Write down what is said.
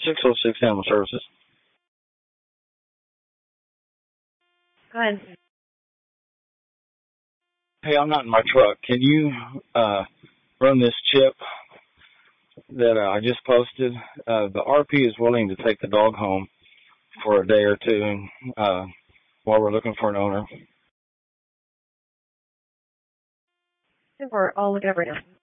606 Animal Services. Go ahead. Hey, I'm not in my truck. Can you run this chip that I just posted? The RP is willing to take the dog home for a day or two while we're looking for an owner. We're all looking up right now.